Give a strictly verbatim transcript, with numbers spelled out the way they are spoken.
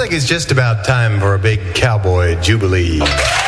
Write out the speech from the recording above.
like it's just about time for a big cowboy jubilee.